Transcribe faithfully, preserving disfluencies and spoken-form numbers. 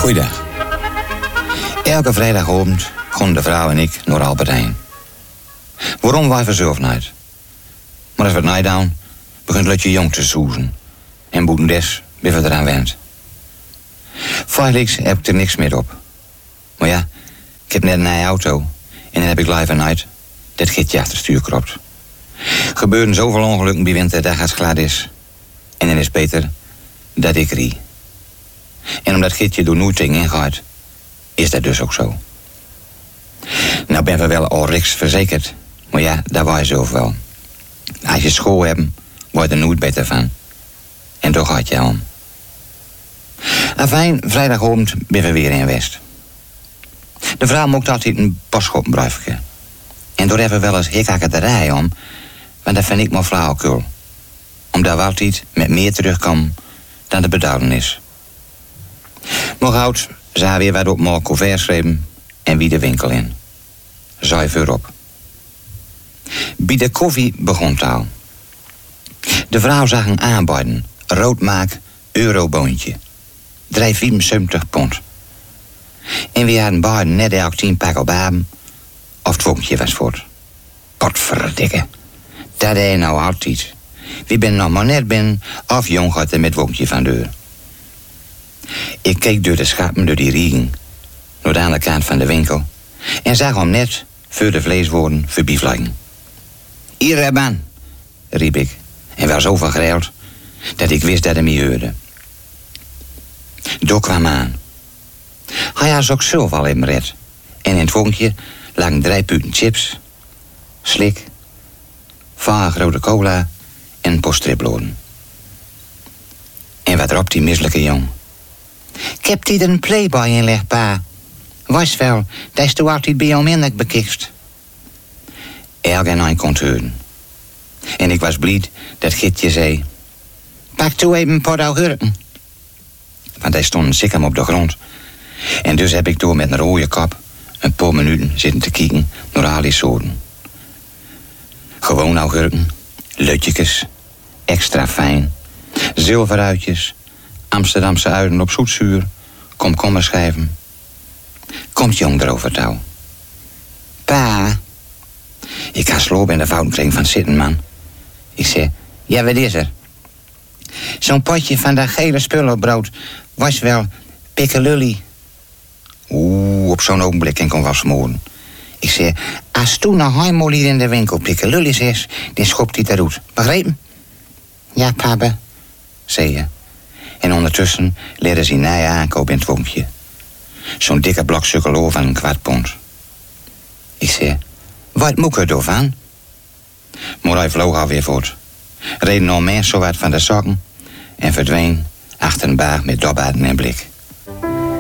Goeiedag. Elke vrijdagavond gaan de vrouw en ik naar Albert Heijn. Waarom wij verzorgd niet? Maar als we het niet doen, begint Lutje jong te soezen. En boetendes weer we eraan wend. Feitelijk heb ik er niks meer op. Maar ja, ik heb net een nieuwe auto. En dan heb ik live en night dat gietje achter het stuur kropt. Gebeuren zoveel ongelukken bij winter dat het glad is. En dan is het beter dat ik rie. En omdat gietje door nooit tegen gaat, is dat dus ook zo. Nou ben we wel al riks verzekerd. Maar ja, dat waar je zelf wel. Als je school hebt, word je er nooit beter van. En toch gaat je om. Afijn, vrijdagavond ben we weer in West. De vrouw mocht altijd een boodschappenbriefje. En daar hebben we wel eens hikhakkerij om, want dat vind ik maar flauwekul. Omdat we altijd met meer terugkomen dan de bedoeling is. Maar oud, zou weer wat op mijn couvert schrijven en wie de winkel in. Zuiver op. Bij de koffie begon het al. De vrouw zag een aanbieden, roodmaak, euroboontje. drie vijfenzeventig pond. En we hadden beiden net elk tien pak op hebben, of het woontje was voort. Potverdikke. Dat is nou altijd. Wie ben nog maar net binnen, of jong gaat er met het woontje van deur. Ik keek door de schappen door die riegen, naar de andere kant van de winkel, en zag hem net voor de vleeswoorden voorbij vliegen. Hier, Rebban, riep ik, en wel zo vergreild dat ik wist dat hij me hoorde. Door kwam aan. Hij had ook zelf al in red, en in het vonkje lagen drie puten chips, slik, vaag rode cola en poststriploden. En wat roept die misselijke jong? Ik heb die er een playboy in leg, pa. Was wel, dat is toch altijd bij jou minder bekikst. Elk en een kon horen. En ik was blij dat Gietje zei: pak toe even een pot augurken. Want hij stond sikkam op de grond. En dus heb ik door met een rode kop een paar minuten zitten te kijken naar al die soorten. Gewoon augurken, lutjes, extra fijn, zilveruitjes, Amsterdamse uien op zoetzuur, komkommerschijven. Komt jong erover touw. Pa, ik ga sloop in de vouwenkring van zitten, man. Ik zei: ja, wat is er? Zo'n potje van dat gele spullenbrood was wel pikkelully. Oeh, op zo'n ogenblik kan ik hem wel smoren. Ik zei: als toen nog helemaal hier in de winkel pikkelullies is, dan schopt hij eruit. Begrepen? Ja, papa, zei je. En ondertussen leerde ze een aankoop in het woonkje. Zo'n dikke blok suikerloor van een kwart pond. Ik zei: wat moet ik er door van? Maar hij vloog alweer voort. Reden al mensen zo wat van de sokken en verdween achter een baag met dobbaden en blik.